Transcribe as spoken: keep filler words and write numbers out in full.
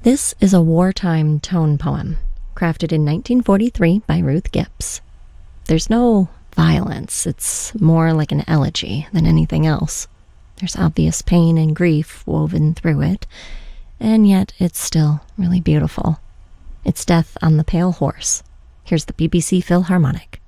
This is a wartime tone poem, crafted in nineteen forty-three by Ruth Gibbs. There's no violence, it's more like an elegy than anything else. There's obvious pain and grief woven through it, and yet it's still really beautiful. It's Death on the Pale Horse. Here's the B B C Philharmonic.